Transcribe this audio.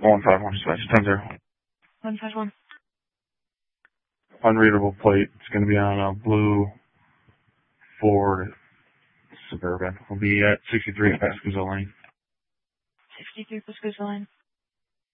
151 dispatch, 10-0. 151. Unreadable plate. It's going to be on a blue Ford Suburban. We'll be at 63 Pascagoula Lane. 63 Pascagoula Lane.